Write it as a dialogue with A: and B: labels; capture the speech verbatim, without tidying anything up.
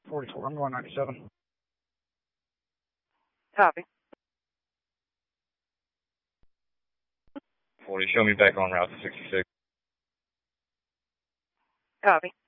A: forty-four, I'm going ninety-seven.
B: Copy.
C: forty, show me back on route to sixty-six.
B: Copy.